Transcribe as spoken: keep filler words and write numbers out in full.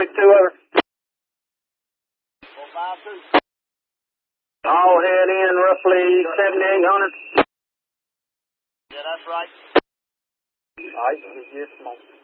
Two over. All head in roughly seventy-eight hundred. Yeah, that's right. All right, just a moment.